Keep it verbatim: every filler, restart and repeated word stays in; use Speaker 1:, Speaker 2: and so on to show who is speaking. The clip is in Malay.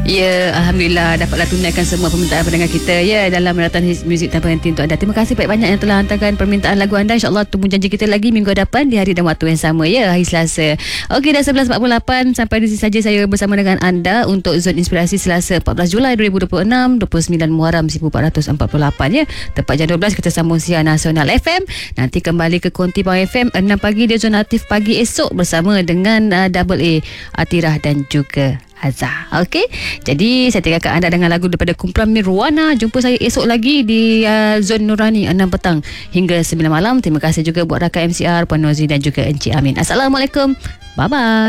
Speaker 1: Ya, Alhamdulillah dapatlah tunaikan semua permintaan pendengar kita ya dalam Meratan Hits Muzik Tanpa Henti untuk anda. Terima kasih banyak-banyak yang telah hantarkan permintaan lagu anda. InsyaAllah tunggu janji kita lagi minggu hadapan di hari dan waktu yang sama ya, hari Selasa. Okey, dah sebelas empat puluh lapan. Sampai di sini saja saya bersama dengan anda untuk Zon Inspirasi Selasa empat belas Julai dua ribu dua puluh enam, dua puluh sembilan Muharram seribu empat ratus empat puluh lapan ya. Tepat jam dua belas kita sambung siar Nasional F M. Nanti kembali ke Konti Pang F M enam pagi dia Zon Aktif pagi esok bersama dengan uh, Double A, Atirah dan juga Azhar. Okey, jadi saya tinggalkan anda dengan lagu daripada kumpulan Nirwana. Jumpa saya esok lagi di uh, Zon Nurani enam petang hingga sembilan malam. Terima kasih juga buat rakan M C R Puan Nozi dan juga Encik Amin. Assalamualaikum, bye bye.